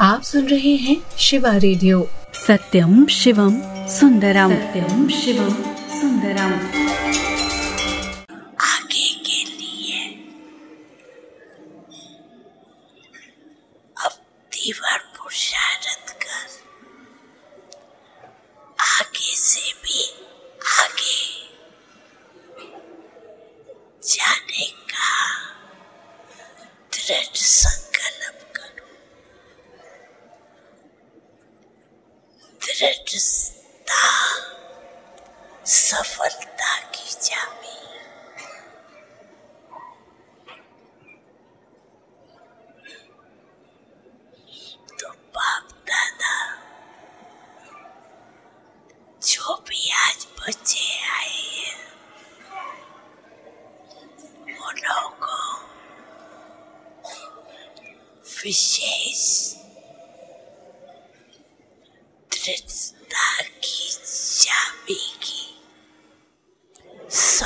आप सुन रहे हैं शिवा रेडियो। सत्यम शिवम सुंदरम, सत्यम शिवम सुंदरम। आगे के लिए अब दीवार पुरुषारत कर, आगे से भी आगे जाने का दृढ़ संकल्प करो। दृढ़ता सफलता की चाबी। तो बाप दादा जो भी आज बचे आए हैं उन लोगों को विशेष दृढ़ता की चाबी की